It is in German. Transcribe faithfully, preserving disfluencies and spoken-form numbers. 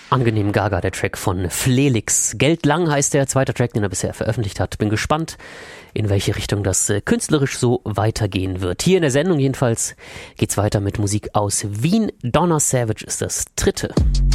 Angenehm Gaga, der Track von Flelix. Geldlang heißt der zweite Track, den er bisher veröffentlicht hat. Bin gespannt, in welche Richtung das äh, künstlerisch so weitergehen wird. Hier in der Sendung jedenfalls geht's weiter mit Musik aus Wien. Donna Savage ist das dritte.